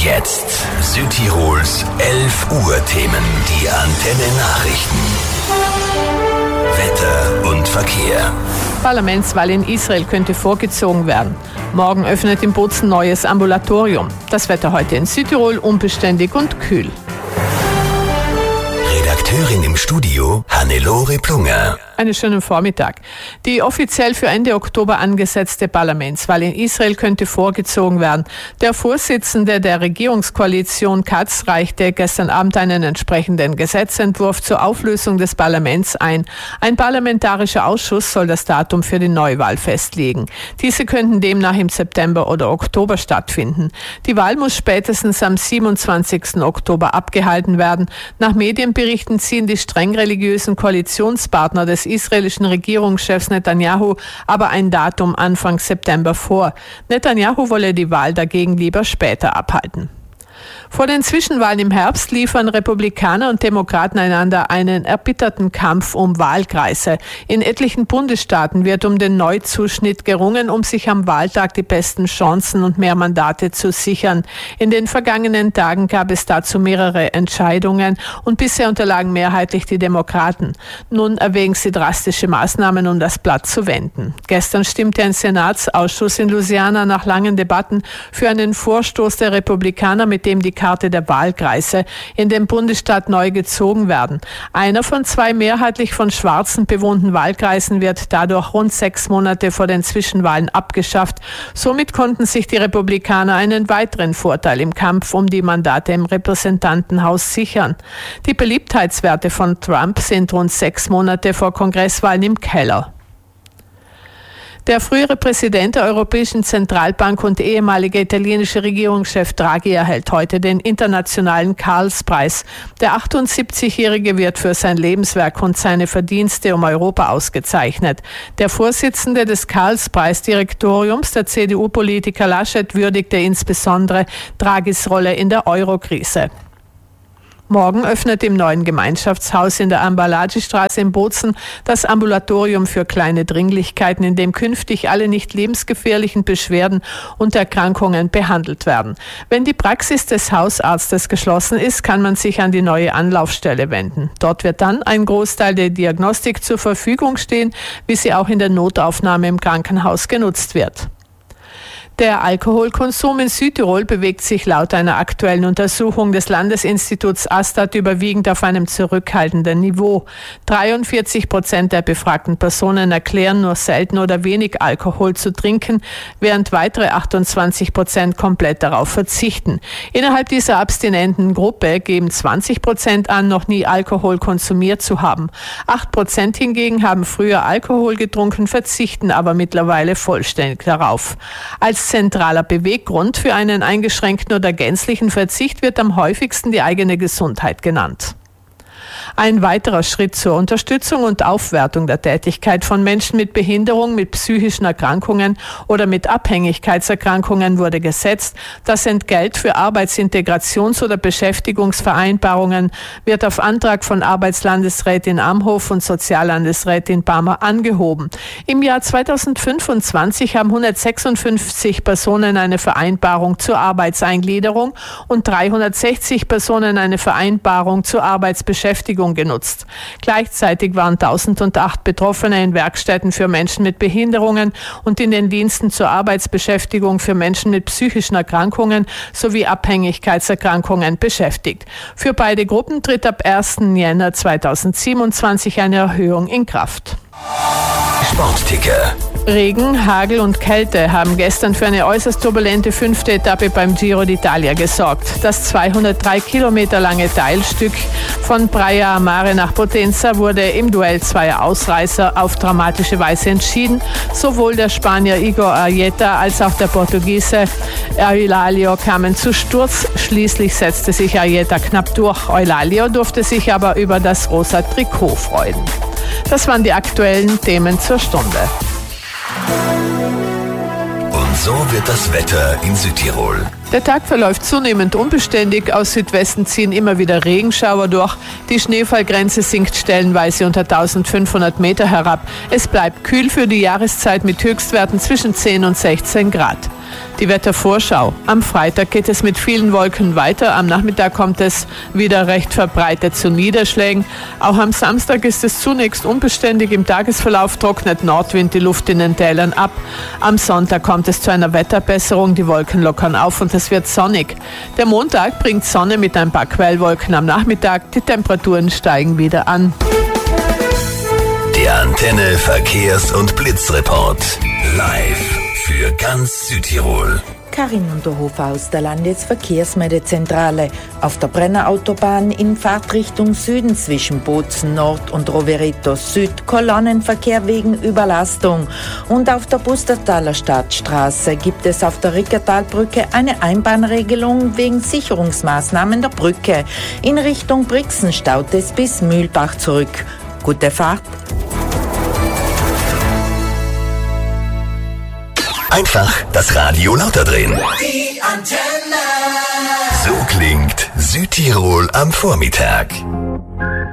jetzt Südtirols 11 Uhr Themen, die Antenne Nachrichten. Wetter und Verkehr. Parlamentswahl in Israel könnte vorgezogen werden. Morgen öffnet in Bozen neues Ambulatorium. Das Wetter heute in Südtirol unbeständig und kühl. Redakteurin im Studio Hannelore Plunger. Einen schönen Vormittag. Die offiziell für Ende Oktober angesetzte Parlamentswahl in Israel könnte vorgezogen werden. Der Vorsitzende der Regierungskoalition Katz reichte gestern Abend einen entsprechenden Gesetzentwurf zur Auflösung des Parlaments ein. Ein parlamentarischer Ausschuss soll das Datum für die Neuwahl festlegen. Diese könnten demnach im September oder Oktober stattfinden. Die Wahl muss spätestens am 27. Oktober abgehalten werden. Nach Medienberichten ziehen die streng religiösen Koalitionspartner des israelischen Regierungschefs Netanyahu aber ein Datum Anfang September vor. Netanyahu wolle die Wahl dagegen lieber später abhalten. Vor den Zwischenwahlen im Herbst liefern Republikaner und Demokraten einander einen erbitterten Kampf um Wahlkreise. In etlichen Bundesstaaten wird um den Neuzuschnitt gerungen, um sich am Wahltag die besten Chancen und mehr Mandate zu sichern. In den vergangenen Tagen gab es dazu mehrere Entscheidungen und bisher unterlagen mehrheitlich die Demokraten. Nun erwägen sie drastische Maßnahmen, um das Blatt zu wenden. Gestern stimmte ein Senatsausschuss in Louisiana nach langen Debatten für einen Vorstoß der Republikaner, mit dem die Karte der Wahlkreise in dem Bundesstaat neu gezogen werden. Einer von 2 mehrheitlich von Schwarzen bewohnten Wahlkreisen wird dadurch rund 6 Monate vor den Zwischenwahlen abgeschafft. Somit konnten sich die Republikaner einen weiteren Vorteil im Kampf um die Mandate im Repräsentantenhaus sichern. Die Beliebtheitswerte von Trump sind rund 6 Monate vor Kongresswahlen im Keller. Der frühere Präsident der Europäischen Zentralbank und ehemalige italienische Regierungschef Draghi erhält heute den internationalen Karlspreis. Der 78-Jährige wird für sein Lebenswerk und seine Verdienste um Europa ausgezeichnet. Der Vorsitzende des Karlspreis-Direktoriums, der CDU-Politiker Laschet, würdigte insbesondere Draghis Rolle in der Eurokrise. Morgen öffnet im neuen Gemeinschaftshaus in der Ambalaji-Straße in Bozen das Ambulatorium für kleine Dringlichkeiten, in dem künftig alle nicht lebensgefährlichen Beschwerden und Erkrankungen behandelt werden. Wenn die Praxis des Hausarztes geschlossen ist, kann man sich an die neue Anlaufstelle wenden. Dort wird dann ein Großteil der Diagnostik zur Verfügung stehen, wie sie auch in der Notaufnahme im Krankenhaus genutzt wird. Der Alkoholkonsum in Südtirol bewegt sich laut einer aktuellen Untersuchung des Landesinstituts Astat überwiegend auf einem zurückhaltenden Niveau. 43% der befragten Personen erklären, nur selten oder wenig Alkohol zu trinken, während weitere 28% komplett darauf verzichten. Innerhalb dieser abstinenten Gruppe geben 20% an, noch nie Alkohol konsumiert zu haben. 8% hingegen haben früher Alkohol getrunken, verzichten aber mittlerweile vollständig darauf. Als zentraler Beweggrund für einen eingeschränkten oder gänzlichen Verzicht wird am häufigsten die eigene Gesundheit genannt. Ein weiterer Schritt zur Unterstützung und Aufwertung der Tätigkeit von Menschen mit Behinderung, mit psychischen Erkrankungen oder mit Abhängigkeitserkrankungen wurde gesetzt. Das Entgelt für Arbeitsintegrations- oder Beschäftigungsvereinbarungen wird auf Antrag von Arbeitslandesrätin Amhof und Soziallandesrätin Barmer angehoben. Im Jahr 2025 haben 156 Personen eine Vereinbarung zur Arbeitseingliederung und 360 Personen eine Vereinbarung zur Arbeitsbeschäftigung genutzt. Gleichzeitig waren 1008 Betroffene in Werkstätten für Menschen mit Behinderungen und in den Diensten zur Arbeitsbeschäftigung für Menschen mit psychischen Erkrankungen sowie Abhängigkeitserkrankungen beschäftigt. Für beide Gruppen tritt ab 1. Jänner 2027 eine Erhöhung in Kraft. Sportticker. Regen, Hagel und Kälte haben gestern für eine äußerst turbulente 5. Etappe beim Giro d'Italia gesorgt. Das 203 Kilometer lange Teilstück von Praia a Mare nach Potenza wurde im Duell zweier Ausreißer auf dramatische Weise entschieden. Sowohl der Spanier Igor Ayeta als auch der Portugiese Eulalio kamen zu Sturz. Schließlich setzte sich Ayeta knapp durch. Eulalio durfte sich aber über das rosa Trikot freuen. Das waren die aktuellen Themen zur Stunde. Und so wird das Wetter in Südtirol. Der Tag verläuft zunehmend unbeständig. Aus Südwesten ziehen immer wieder Regenschauer durch. Die Schneefallgrenze sinkt stellenweise unter 1500 Meter herab. Es bleibt kühl für die Jahreszeit mit Höchstwerten zwischen 10 und 16 Grad. Die Wettervorschau. Am Freitag geht es mit vielen Wolken weiter. Am Nachmittag kommt es wieder recht verbreitet zu Niederschlägen. Auch am Samstag ist es zunächst unbeständig. Im Tagesverlauf trocknet Nordwind die Luft in den Tälern ab. Am Sonntag kommt es zu einer Wetterbesserung. Die Wolken lockern auf und es wird sonnig. Der Montag bringt Sonne mit ein paar Quellwolken am Nachmittag. Die Temperaturen steigen wieder an. Der Antenne Verkehrs- und Blitzreport. Live für ganz Südtirol. Karin Unterhofer aus der Landesverkehrsmeldezentrale. Auf der Brennerautobahn in Fahrtrichtung Süden zwischen Bozen Nord und Rovereto Süd Kolonnenverkehr wegen Überlastung. Und auf der Pustertaler Stadtstraße gibt es auf der Rickertalbrücke eine Einbahnregelung wegen Sicherungsmaßnahmen der Brücke. In Richtung Brixen staut es bis Mühlbach zurück. Gute Fahrt! Einfach das Radio lauter drehen. Die Antenne. So klingt Südtirol am Vormittag.